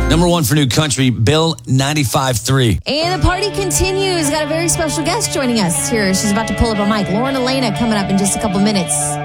Number one for new country, Bill 95.3. And the party continues. Got a very special guest joining us here. She's about to pull up a mic. Lauren Elena coming up in just a couple minutes.